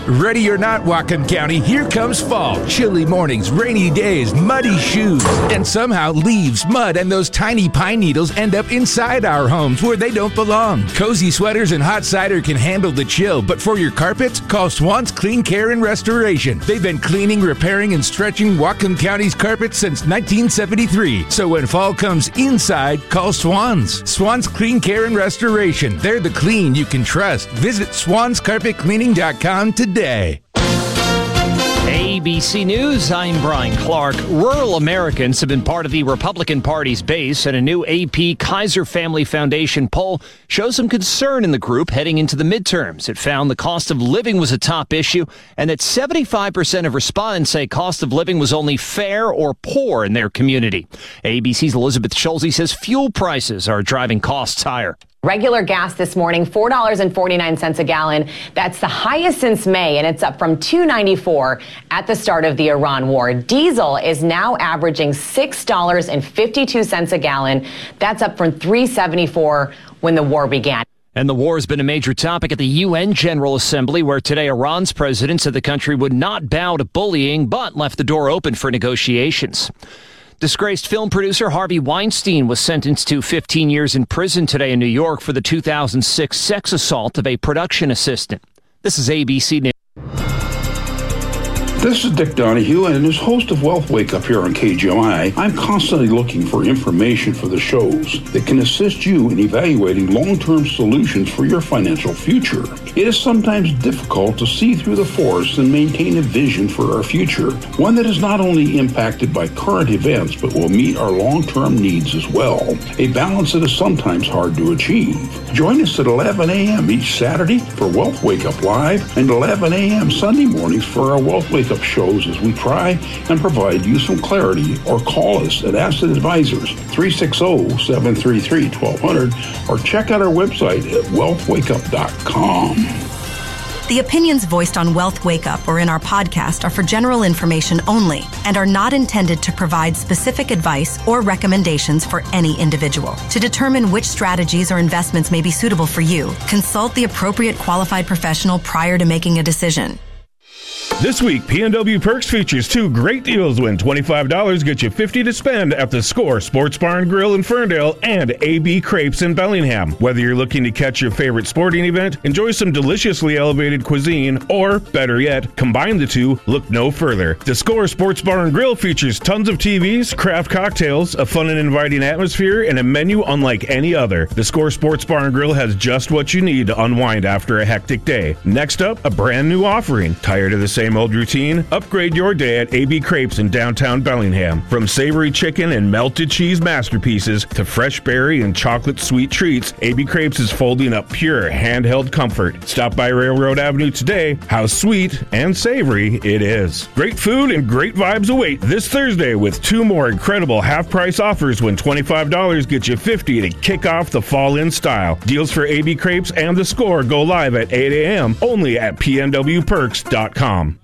Ready or not, Whatcom County, here comes fall. Chilly mornings, rainy days, muddy shoes. And somehow leaves, mud, and those tiny pine needles end up inside our homes where they don't belong. Cozy sweaters and hot cider can handle the chill, but for your carpets, call Swan's Clean Care and Restoration. They've been cleaning, repairing, and stretching Whatcom County's carpets since 1973. So when fall comes inside, call Swan's. Swan's Clean Care and Restoration. They're the clean you can trust. Visit swanscarpetcleaning.com today. ABC News, I'm Brian Clark. Rural Americans have been part of the Republican Party's base, and a new AP Kaiser Family Foundation poll shows some concern in the group heading into the midterms. It found the cost of living was a top issue, and that 75% of respondents say cost of living was only fair or poor in their community. ABC's Elizabeth Schulze says fuel prices are driving costs higher. Regular gas this morning, $4.49 a gallon. That's the highest since May, and it's up from $2.94 at the start of the Iran war. Diesel is now averaging $6.52 a gallon. That's up from $3.74 when the war began. And the war has been a major topic at the UN General Assembly, where today Iran's president said the country would not bow to bullying, but left the door open for negotiations. Disgraced film producer Harvey Weinstein was sentenced to 15 years in prison today in New York for the 2006 sex assault of a production assistant. This is ABC News. This is Dick Donahue, and as host of Wealth Wake Up here on KGMI, I'm constantly looking for information for the shows that can assist you in evaluating long-term solutions for your financial future. It is sometimes difficult to see through the forest and maintain a vision for our future, one that is not only impacted by current events, but will meet our long-term needs as well, a balance that is sometimes hard to achieve. Join us at 11 a.m. each Saturday for Wealth Wake Up Live, and 11 a.m. Sunday mornings for our Wealth Wake Up shows as we try and provide you some clarity. Or call us at Asset Advisors 360-733-1200 or check out our website at wealthwakeup.com. The opinions voiced on Wealth Wake Up or in our podcast are for general information only and are not intended to provide specific advice or recommendations for any individual. To determine which strategies or investments may be suitable for you, consult the appropriate qualified professional prior to making a decision. This week, PNW Perks features two great deals. Win $25, get you $50 to spend at the Score Sports Bar and Grill in Ferndale and AB Crepes in Bellingham. Whether you're looking to catch your favorite sporting event, enjoy some deliciously elevated cuisine, or, better yet, combine the two, look no further. The Score Sports Bar and Grill features tons of TVs, craft cocktails, a fun and inviting atmosphere, and a menu unlike any other. The Score Sports Bar and Grill has just what you need to unwind after a hectic day. Next up, a brand new offering. Tired of the same old routine? Upgrade your day at AB Crepes in downtown Bellingham. From savory chicken and melted cheese masterpieces to fresh berry and chocolate sweet treats, AB Crepes is folding up pure handheld comfort. Stop by Railroad Avenue today. How sweet and savory it is. Great food and great vibes await this Thursday with two more incredible half-price offers when $25 gets you $50 to kick off the fall in style. Deals for AB Crepes and The Score go live at 8 a.m. only at pnwperks.com.